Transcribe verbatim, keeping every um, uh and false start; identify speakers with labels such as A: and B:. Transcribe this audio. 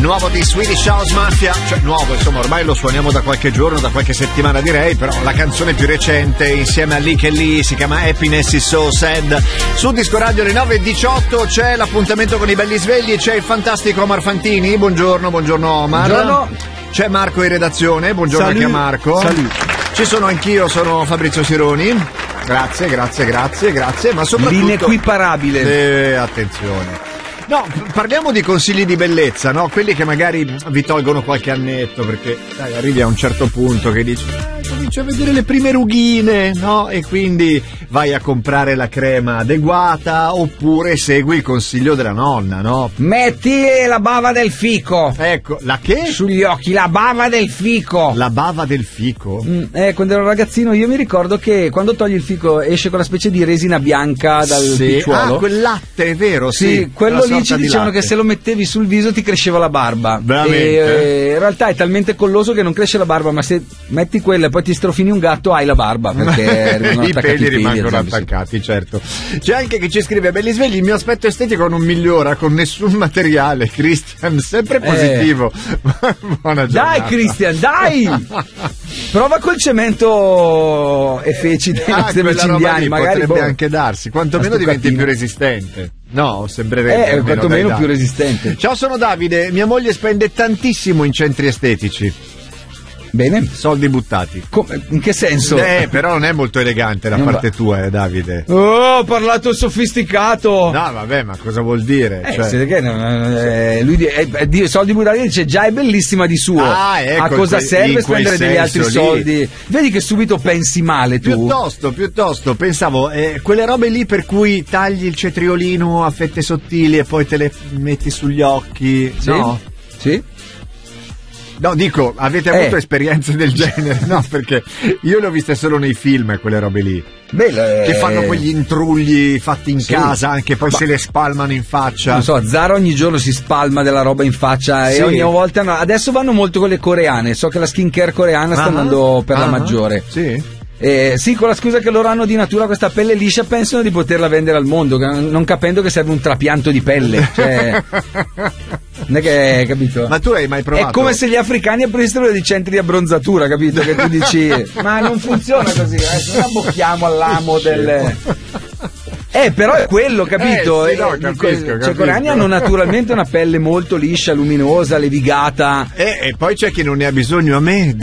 A: nuovo di Swedish House Mafia, cioè nuovo, insomma, ormai lo suoniamo da qualche giorno, da qualche settimana direi, però la canzone più recente insieme a Lee che Lee si chiama Happiness is So Sad. Su Disco Radio alle nove e diciotto c'è l'appuntamento con i belli svegli e c'è il fantastico Omar Fantini. Buongiorno, buongiorno Omar.
B: Buongiorno.
A: C'è Marco in redazione, buongiorno
B: Salut.
A: anche a Marco.
B: Salut.
A: Ci sono anch'io, sono Fabrizio Sironi. Grazie, grazie, grazie, grazie, ma soprattutto
B: l'inequiparabile.
A: Eh, attenzione. No, parliamo di consigli di bellezza, no? Quelli che magari vi tolgono qualche annetto, perché dai, arrivi a un certo punto che dici eh, cominci a vedere le prime rughine, no? E quindi vai a comprare la crema adeguata oppure segui il consiglio della nonna, no?
B: Metti la bava del fico.
A: Ecco, la che?
B: Sugli occhi, la bava del fico.
A: La bava del fico?
B: Mm, eh, quando ero ragazzino io mi ricordo che quando togli il fico esce quella specie di resina bianca dal
A: sì.
B: picciuolo.
A: Ah, quel latte, è vero, sì.
B: Sì, quello lì ci
A: di
B: dicevano
A: latte.
B: che se lo mettevi sul viso ti cresceva la barba.
A: Veramente?
B: E, eh, in realtà è talmente colloso che non cresce la barba, ma se metti quella e poi ti strofini un gatto hai la barba, perché
A: i peli rimangono
B: esempio,
A: attaccati, sì. Certo. C'è anche chi ci scrive: belli svegli, il mio aspetto estetico non migliora con nessun materiale. Christian, sempre positivo. Eh. Buona giornata.
B: Dai Christian, dai! Prova col cemento e feci dei
A: ah,
B: nostri amici indiani, magari
A: potrebbe
B: boh,
A: anche darsi, quantomeno diventi più resistente. No, sembrerebbe.
B: Eh, quantomeno
A: dai,
B: più
A: dai.
B: resistente.
A: Ciao, sono Davide, mia moglie spende tantissimo in centri estetici.
B: Bene.
A: Soldi buttati.
B: Come? In che senso?
A: Eh, però non è molto elegante da
B: Non
A: parte
B: va.
A: tua, eh, Davide.
B: Oh, ho parlato sofisticato.
A: No, vabbè, ma cosa vuol dire?
B: Eh,
A: cioè...
B: siete che, eh, lui eh, eh, soldi buttati dice già è bellissima di suo.
A: Ah, ecco,
B: a cosa
A: que-
B: serve
A: in
B: spendere
A: quel
B: degli altri
A: senso lì.
B: soldi? Vedi che subito pensi male tu.
A: Piuttosto, piuttosto, pensavo, eh, quelle robe lì per cui tagli il cetriolino a fette sottili e poi te le metti sugli occhi,
B: Sì?
A: no?
B: Sì?
A: No, dico, avete
B: Eh.
A: avuto esperienze del genere? No, perché io le ho viste solo nei film, quelle robe lì.
B: Beh, le-
A: Che fanno quegli intrugli fatti in
B: Sì.
A: casa, anche poi
B: Ma-
A: se le spalmano in faccia.
B: Non so, Zara ogni giorno si spalma della roba in faccia
A: Sì.
B: e ogni volta no. Adesso vanno molto con le coreane. So che la skincare coreana sta
A: Ah,
B: andando per la
A: ah,
B: maggiore.
A: Sì.
B: Eh, sì, con la scusa che loro hanno di natura questa pelle liscia, pensano di poterla vendere al mondo, che- non capendo che serve un trapianto di pelle. Cioè, non è che, capito?
A: Ma tu hai mai provato?
B: È come se gli africani aprissero dei centri di abbronzatura, capito? Che tu dici, ma non funziona così, eh, non abbocchiamo all'amo del. Eh, però è quello, capito?
A: Eh, sì, no,
B: Eh,
A: capisco,
B: Cioè,
A: capisco.
B: i coreani hanno naturalmente una pelle molto liscia, luminosa, levigata.
A: E, e poi c'è chi non ne ha bisogno. A me